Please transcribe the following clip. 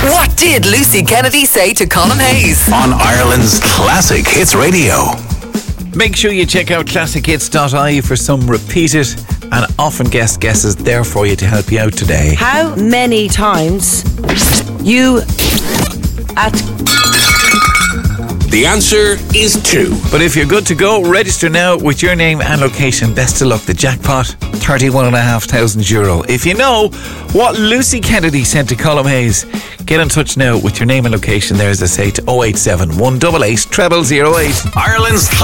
What did Lucy Kennedy say to Colin Hayes? On Ireland's Classic Hits Radio. Make sure you check out classichits.ie for some repeated and often guessed guesses there for you to help you out today. How many times you at... The answer is 2. But if you're good to go, register now with your name and location. Best of luck. The jackpot, €31,500. If you know what Lucy Kennedy sent to Colin Hayes, get in touch now with your name and location there, as I say, to 087 188 0008. Ireland's